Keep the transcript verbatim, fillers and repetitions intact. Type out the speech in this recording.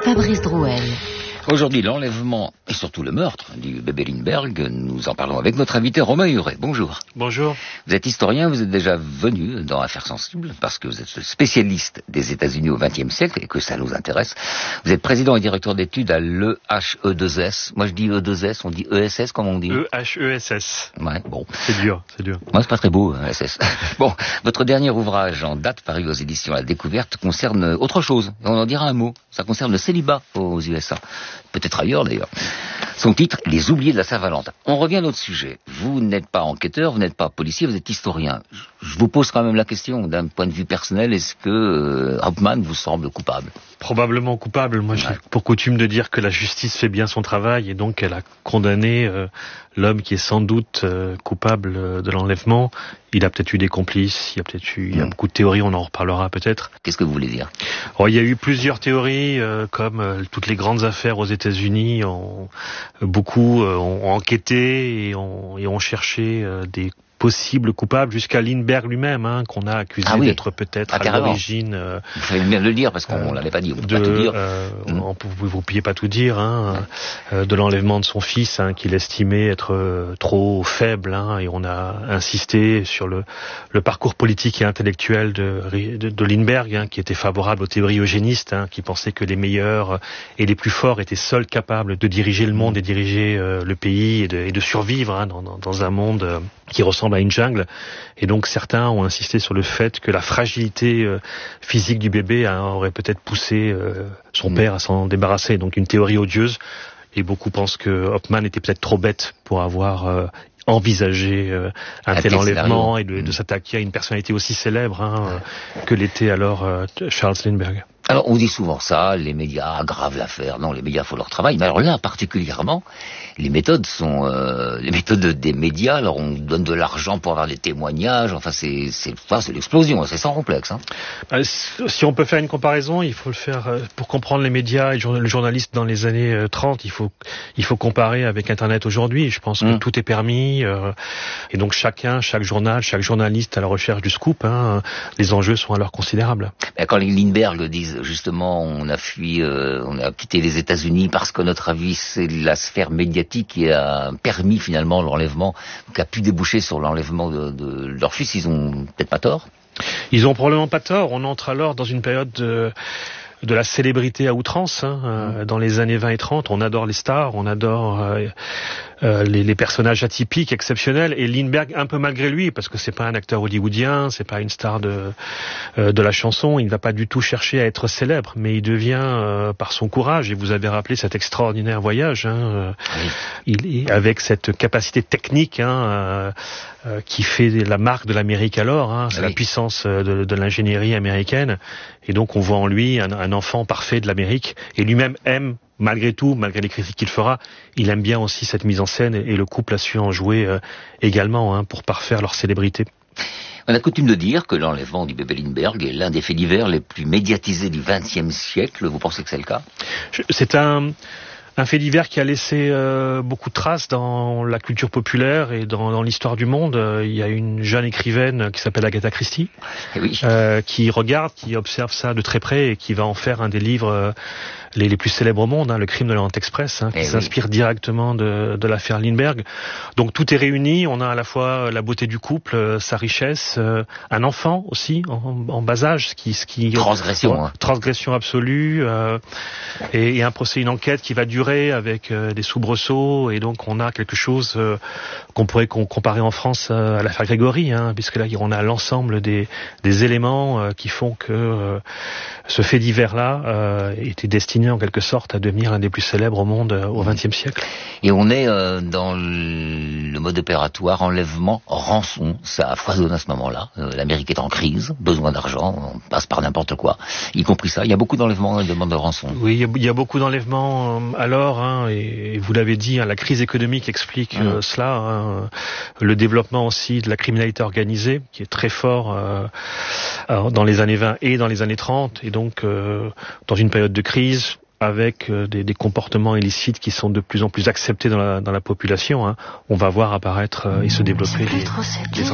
Fabrice Drouel. Aujourd'hui, l'enlèvement et surtout le meurtre du bébé Lindbergh, nous en parlons avec notre invité Romain Huret. Bonjour. Bonjour. Vous êtes historien, vous êtes déjà venu dans Affaires sensibles parce que vous êtes spécialiste des États-Unis au vingtième siècle et que ça nous intéresse. Vous êtes président et directeur d'études à l'E H E deux S. Moi je dis E deux S, on dit E S S comme on dit E H E S S. Ouais, bon. C'est dur, c'est dur. Moi c'est pas très beau, S S. Bon, votre dernier ouvrage en date paru aux éditions La Découverte concerne autre chose. Et on en dira un mot. Ça concerne le célibat aux U S A. Peut-être ailleurs d'ailleurs. Son titre, Les oubliés de la Saint-Valentin. On revient à notre sujet. Vous n'êtes pas enquêteur, vous n'êtes pas policier, vous êtes historien. Je vous pose quand même la question, d'un point de vue personnel, est-ce que euh, Hauptmann vous semble coupable ? Probablement coupable. Moi, j'ai ouais. pour coutume de dire que la justice fait bien son travail et donc elle a condamné euh, l'homme qui est sans doute euh, coupable de l'enlèvement. Il a peut-être eu des complices, il y a peut-être eu, il y a beaucoup de théories, on en reparlera peut-être. Qu'est-ce que vous voulez dire ? Alors, il y a eu plusieurs théories, euh, comme euh, toutes les grandes affaires aux États-Unis, ont, beaucoup euh, ont enquêté et ont, et ont cherché euh, des possible coupable jusqu'à Lindbergh lui-même, hein, qu'on a accusé ah oui. d'être peut-être ah, à l'origine. Euh, vous fallait bien le dire parce qu'on euh, l'avait pas dit. De, pas tout dire. Euh, mmh. on, vous ne pouviez pas tout dire. Hein, ouais. euh, de l'enlèvement de son fils, hein, qu'il estimait être euh, trop faible, hein, et on a insisté sur le, le parcours politique et intellectuel de, de, de Lindbergh, hein, qui était favorable aux théories eugénistes, hein, qui pensait que les meilleurs et les plus forts étaient seuls capables de diriger le monde et diriger euh, le pays et de, et de survivre, hein, dans, dans, dans un monde euh, qui ressemble à une jungle. Et donc certains ont insisté sur le fait que la fragilité euh, physique du bébé hein, aurait peut-être poussé euh, son mmh. père à s'en débarrasser. Donc une théorie odieuse. Et beaucoup pensent que Hauptmann était peut-être trop bête pour avoir euh, envisagé euh, un tel enlèvement et de, de s'attaquer à une personnalité aussi célèbre hein, euh, que l'était alors euh, Charles Lindbergh. Alors, on dit souvent ça, les médias aggravent l'affaire. Non, les médias font leur travail. Mais alors là, particulièrement, les méthodes sont euh, les méthodes des médias. Alors, on donne de l'argent pour avoir des témoignages. Enfin, c'est c'est, enfin, c'est l'explosion. C'est sans complexe. Hein. Euh, si on peut faire une comparaison, il faut le faire euh, pour comprendre les médias et le journaliste dans les années euh, trente. Il faut il faut comparer avec Internet aujourd'hui. Je pense que mmh. tout est permis. Euh, et donc, chacun, chaque journal, chaque journaliste à la recherche du scoop. Hein, les enjeux sont alors considérables. Mais quand les Lindbergh disent justement, on a fui, euh, on a quitté les États-Unis parce que notre avis, c'est la sphère médiatique qui a permis finalement l'enlèvement, qui a pu déboucher sur l'enlèvement de, de leur fils. Ils ont peut-être pas tort. Ils ont probablement pas tort. On entre alors dans une période de de la célébrité à outrance, hein, euh, dans les années vingt et trente. On adore les stars, on adore euh, euh, les, les personnages atypiques, exceptionnels, et Lindbergh un peu malgré lui, parce que c'est pas un acteur hollywoodien, c'est pas une star de euh, de la chanson, il ne va pas du tout chercher à être célèbre, mais il devient euh, par son courage, et vous avez rappelé cet extraordinaire voyage, hein, euh, oui. il, avec cette capacité technique hein, euh, euh, qui fait la marque de l'Amérique alors, hein, c'est oui. la puissance de, de l'ingénierie américaine, et donc on voit en lui un, un enfant parfait de l'Amérique, et lui-même aime, malgré tout, malgré les critiques qu'il fera, il aime bien aussi cette mise en scène, et le couple a su en jouer euh, également hein, pour parfaire leur célébrité. On a coutume de dire que l'enlèvement du bébé Lindbergh est l'un des faits divers les plus médiatisés du vingtième siècle. Vous pensez que c'est le cas ? C'est un... Un fait divers qui a laissé euh, beaucoup de traces dans la culture populaire et dans, dans l'histoire du monde. Euh, il y a une jeune écrivaine qui s'appelle Agatha Christie, oui. euh, qui regarde, qui observe ça de très près et qui va en faire un des livres euh, les, les plus célèbres au monde, hein, Le Crime de l'Orient Express, hein, qui oui. s'inspire directement de, de l'affaire Lindbergh. Donc tout est réuni. On a à la fois la beauté du couple, euh, sa richesse, euh, un enfant aussi en, en bas âge, ce qui, ce qui transgression, euh, hein. transgression absolue, euh, et, et un procès, une enquête qui va durer avec euh, des soubresauts, et donc on a quelque chose euh, qu'on pourrait com- comparer en France euh, à l'affaire Grégory, hein, puisque là on a l'ensemble des, des éléments euh, qui font que euh, ce fait divers-là euh, était destiné en quelque sorte à devenir un des plus célèbres au monde euh, au vingtième siècle. Et on est euh, dans le mode opératoire enlèvement, rançon, ça foisonne à ce moment-là. Euh, L'Amérique est en crise, besoin d'argent, on passe par n'importe quoi, y compris ça. Il y a beaucoup d'enlèvements et de demandes de rançon. Oui, il y a, il y a beaucoup d'enlèvements. Euh, alors Hein, et vous l'avez dit, hein, la crise économique explique euh, mmh. cela. Hein, le développement aussi de la criminalité organisée, qui est très fort euh, dans les années vingt et dans les années trente, et donc euh, dans une période de crise, avec euh, des, des comportements illicites qui sont de plus en plus acceptés dans la, dans la population, hein, on va voir apparaître euh, et se développer des, des